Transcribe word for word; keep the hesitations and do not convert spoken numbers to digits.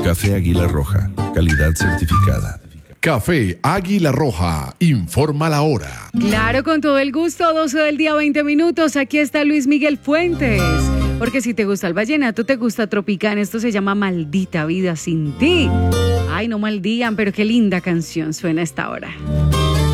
Café Águila Roja, calidad certificada. Café Águila Roja, informa la hora. Claro, con todo el gusto, doce del día, veinte minutos. Aquí está Luis Miguel Fuentes. Porque si te gusta el vallenato, te gusta Tropicana. Esto se llama Maldita Vida Sin Ti. Ay, no maldigan, pero qué linda canción suena a esta hora.